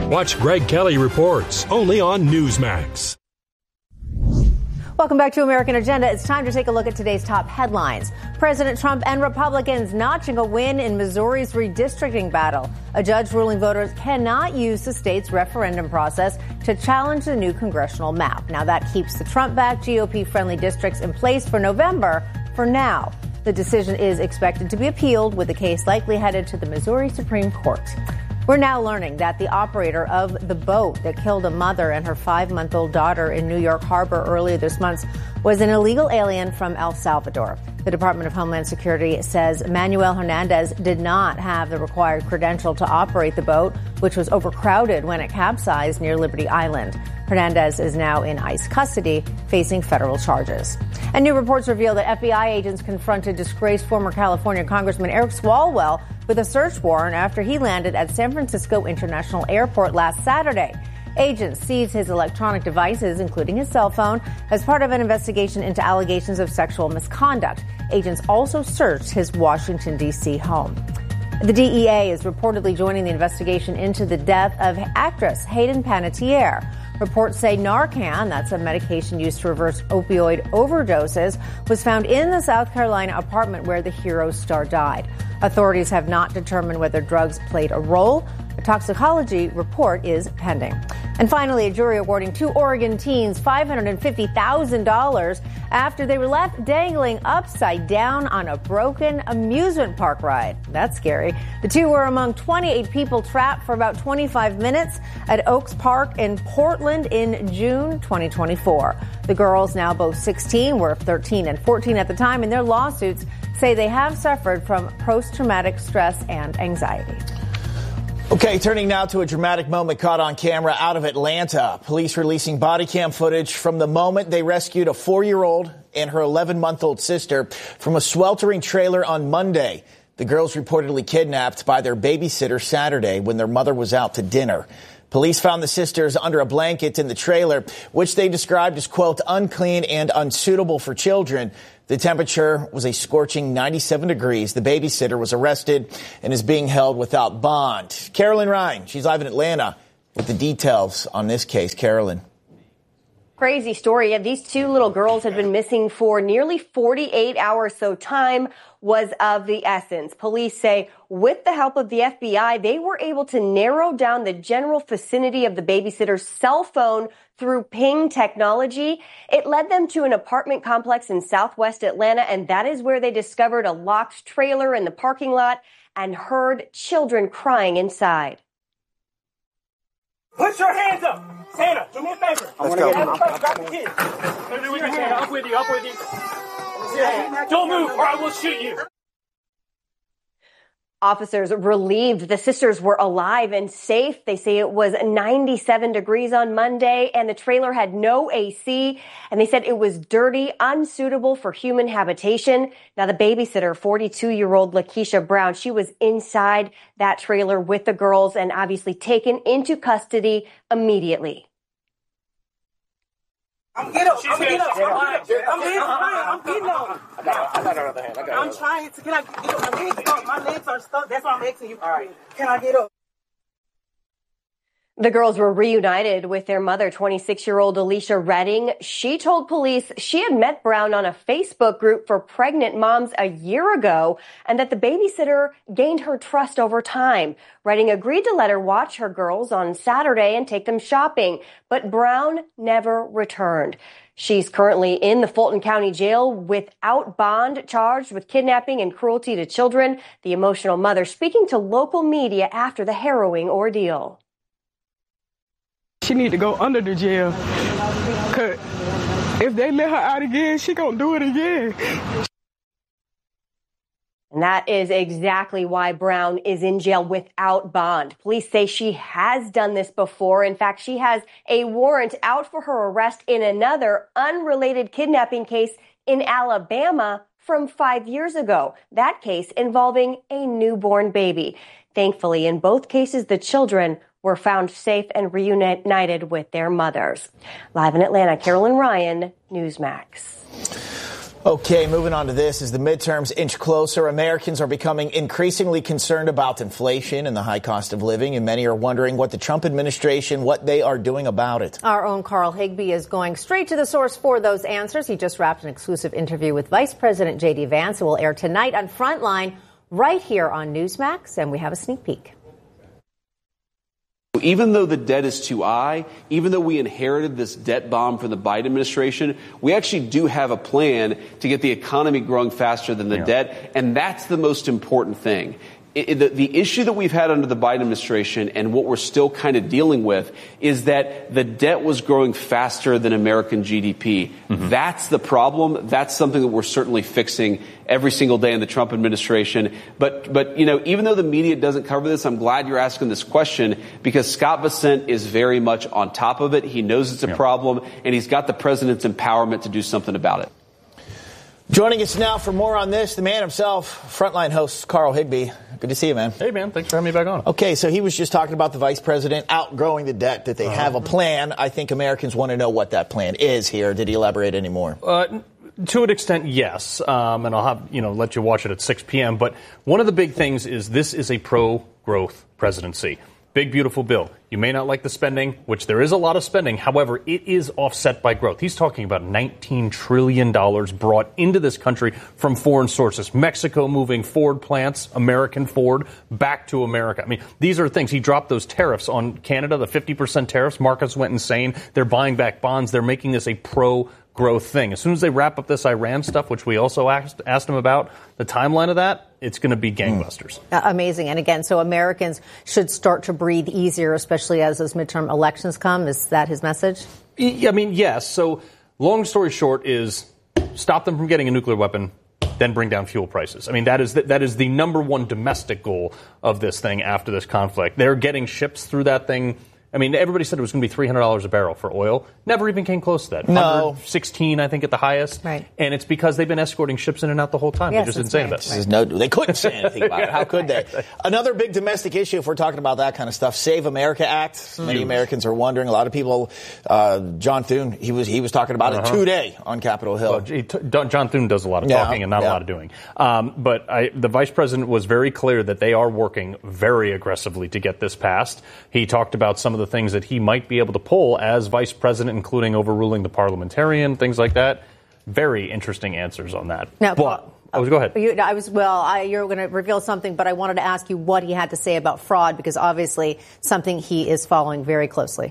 Watch Greg Kelly Reports, only on Newsmax. Welcome back to American Agenda. It's time to take a look at today's top headlines. President Trump and Republicans notching a win in Missouri's redistricting battle. A judge ruling voters cannot use the state's referendum process to challenge the new congressional map. Now that keeps the Trump-backed GOP-friendly districts in place for November for now. The decision is expected to be appealed, with the case likely headed to the Missouri Supreme Court. We're now learning that the operator of the boat that killed a mother and her 5-month-old daughter in New York Harbor earlier this month was an illegal alien from El Salvador. The Department of Homeland Security says Manuel Hernandez did not have the required credential to operate the boat, which was overcrowded when it capsized near Liberty Island. Hernandez is now in ICE custody, facing federal charges. And new reports reveal that FBI agents confronted disgraced former California Congressman Eric Swalwell with a search warrant after he landed at San Francisco International Airport last Saturday. Agents seized his electronic devices, including his cell phone, as part of an investigation into allegations of sexual misconduct. Agents also searched his Washington, D.C. home. The DEA is reportedly joining the investigation into the death of actress Hayden Panettiere. Reports say Narcan, that's a medication used to reverse opioid overdoses, was found in the South Carolina apartment where the hero star died. Authorities have not determined whether drugs played a role. A toxicology report is pending. And finally, a jury awarding 2 Oregon teens $550,000 after they were left dangling upside down on a broken amusement park ride. That's scary. The 2 were among 28 people trapped for about 25 minutes at Oaks Park in Portland in June 2024. The girls, now both 16, were 13 and 14 at the time, and their lawsuits say they have suffered from post-traumatic stress and anxiety. Okay, turning now to a dramatic moment caught on camera out of Atlanta. Police releasing body cam footage from the moment they rescued a 4-year-old and her 11-month-old sister from a sweltering trailer on Monday. The girls reportedly kidnapped by their babysitter Saturday when their mother was out to dinner. Police found the sisters under a blanket in the trailer, which they described as, quote, unclean and unsuitable for children. The temperature was a scorching 97 degrees. The babysitter was arrested and is being held without bond. Carolyn Ryan, she's live in Atlanta with the details on this case. Carolyn. Crazy story. Yeah, these 2 little girls had been missing for nearly 48 hours, so time was of the essence. Police say with the help of the FBI, they were able to narrow down the general vicinity of the babysitter's cell phone through ping technology. It led them to an apartment complex in southwest Atlanta, and that is where they discovered a locked trailer in the parking lot and heard children crying inside. Put your hands up! Santa, do me a favor. Let's go. Grab the kids. Maybe we can stand up with you, Don't move or I will shoot you. Officers relieved the sisters were alive and safe. They say it was 97 degrees on Monday and the trailer had no AC. And they said it was dirty, unsuitable for human habitation. Now, the babysitter, 42-year-old Lakeisha Brown, she was inside that trailer with the girls and obviously taken into custody immediately. I'm getting up. I'm getting up. I got her other hand. I'm trying to. Can I get up? My legs stuck. My legs are stuck. That's why I'm asking you. All right. Can I get up? The girls were reunited with their mother, 26-year-old Alicia Redding. She told police she had met Brown on a Facebook group for pregnant moms a year ago and that the babysitter gained her trust over time. Redding agreed to let her watch her girls on Saturday and take them shopping, but Brown never returned. She's currently in the Fulton County Jail without bond, charged with kidnapping and cruelty to children. The emotional mother speaking to local media after the harrowing ordeal. She need to go under the jail, cause if they let her out again, she gonna do it again. And that is exactly why Brown is in jail without bond. Police say she has done this before. In fact, she has a warrant out for her arrest in another unrelated kidnapping case in Alabama from 5 years ago. That case involving a newborn baby. Thankfully, in both cases, the children were found safe and reunited with their mothers. Live in Atlanta, Carolyn Ryan, Newsmax. Okay, moving on to this. As the midterms inch closer, Americans are becoming increasingly concerned about inflation and the high cost of living, and many are wondering what the Trump administration, what they are doing about it. Our own Carl Higbie is going straight to the source for those answers. He just wrapped an exclusive interview with Vice President J.D. Vance, who will air tonight on Frontline right here on Newsmax, and we have a sneak peek. Even though the debt is too high, even though we inherited this debt bomb from the Biden administration, we actually do have a plan to get the economy growing faster than the debt, and that's the most important thing. The issue that we've had under the Biden administration and what we're still kind of dealing with is that the debt was growing faster than American GDP. Mm-hmm. That's the problem. That's something that we're certainly fixing every single day in the Trump administration. But you know, even though the media doesn't cover this, I'm glad you're asking this question because Scott Bessent is very much on top of it. He knows it's a problem, and he's got the president's empowerment to do something about it. Joining us now for more on this, the man himself, Frontline host Carl Higbie. Good to see you, man. Hey, man. Thanks for having me back on. Okay, so he was just talking about the vice president outgrowing the debt, that they have a plan. I think Americans want to know what that plan is here. Did he elaborate any more? To an extent, yes. And I'll have, let you watch it at 6 p.m. But one of the big things is this is a pro-growth presidency. Big, beautiful bill. You may not like the spending, which there is a lot of spending. However, it is offset by growth. He's talking about $19 trillion brought into this country from foreign sources. Mexico moving Ford plants, American Ford, back to America. I mean, these are things. He dropped those tariffs on Canada, the 50% tariffs. Markets went insane. They're buying back bonds. They're making this a pro-growth thing. As soon as they wrap up this Iran stuff, which we also asked him about, the timeline of that, it's going to be gangbusters. Amazing. And again, so Americans should start to breathe easier, especially as those midterm elections come. Is that his message? I mean, yes. So long story short is stop them from getting a nuclear weapon, then bring down fuel prices. I mean, that is the number one domestic goal of this thing after this conflict. They're getting ships through that thing. I mean, everybody said it was going to be $300 a barrel for oil. Never even came close to that. No. 116, I think, at the highest. Right. And it's because they've been escorting ships in and out the whole time. Yes, they just didn't say anything. Right. They couldn't say anything about it. How could they? Another big domestic issue, if we're talking about that kind of stuff, Save America Act. Many Americans are wondering. A lot of people, John Thune, he was talking about it today on Capitol Hill. Well, John Thune does a lot of talking and not a lot of doing. But the vice president was very clear that they are working very aggressively to get this passed. He talked about some of the things that he might be able to pull as vice president, including overruling the parliamentarian, things like that. Very interesting answers on that. Now, go ahead. You're going to reveal something, but I wanted to ask you what he had to say about fraud, because obviously something he is following very closely.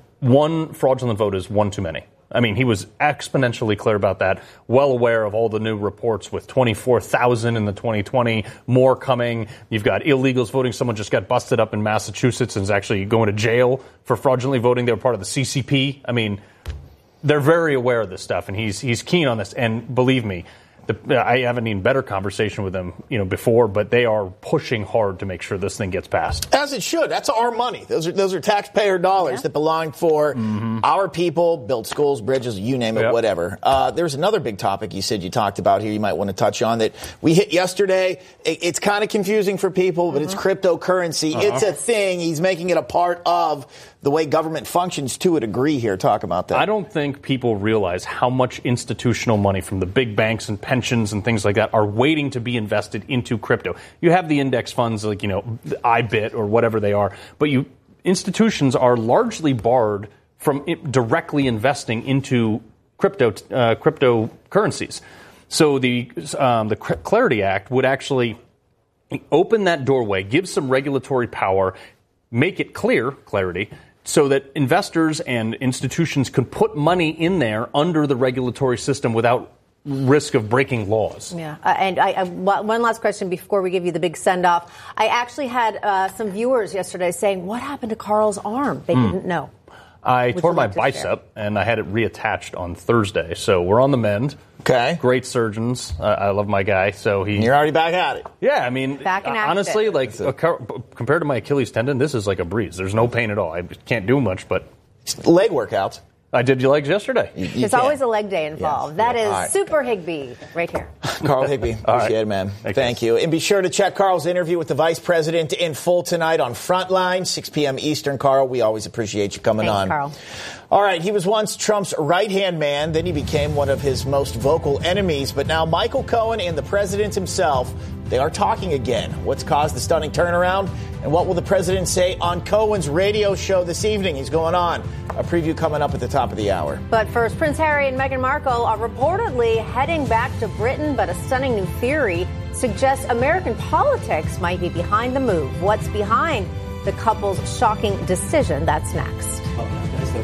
One fraudulent vote is one too many. I mean, he was exponentially clear about that, well aware of all the new reports with 24,000 in the 2020, more coming. You've got illegals voting. Someone just got busted up in Massachusetts and is actually going to jail for fraudulently voting. They were part of the CCP. I mean, they're very aware of this stuff, and he's keen on this. And believe me, I haven't even better conversation with them, before, but they are pushing hard to make sure this thing gets passed. As it should. That's our money. Those are taxpayer dollars that belong for our people, build schools, bridges, you name it, whatever. There's another big topic you said you talked about here you might want to touch on that we hit yesterday. It's kind of confusing for people, but it's cryptocurrency. It's a thing. He's making it a part of the way government functions to a degree here. Talk about that. I don't think people realize how much institutional money from the big banks and pensions and things like that are waiting to be invested into crypto. You have the index funds like, IBIT or whatever they are, but institutions are largely barred from directly investing into cryptocurrencies. So the Clarity Act would actually open that doorway, give some regulatory power, make it clear, clarity, so that investors and institutions can put money in there under the regulatory system without risk of breaking laws. Yeah. And one last question before we give you the big send-off. I actually had some viewers yesterday saying, what happened to Carl's arm? They didn't know. I tore my bicep, and I had it reattached on Thursday. So we're on the mend. Okay. Great surgeons. I love my guy. So you're already back at it. Yeah, I mean, honestly, compared to my Achilles tendon, this is like a breeze. There's no pain at all. I can't do much, but leg workouts. I did your legs yesterday. There's always a leg day involved. That is Super Higby right here. Carl Higby. Appreciate it, man. Thank you. And be sure to check Carl's interview with the Vice President in full tonight on Frontline, 6 p.m. Eastern. Carl, we always appreciate you coming on. Carl. All right, he was once Trump's right-hand man. Then he became one of his most vocal enemies. But now Michael Cohen and the president himself, they are talking again. What's caused the stunning turnaround? And what will the president say on Cohen's radio show this evening? He's going on. A preview coming up at the top of the hour. But first, Prince Harry and Meghan Markle are reportedly heading back to Britain, but a stunning new theory suggests American politics might be behind the move. What's behind the couple's shocking decision? That's next.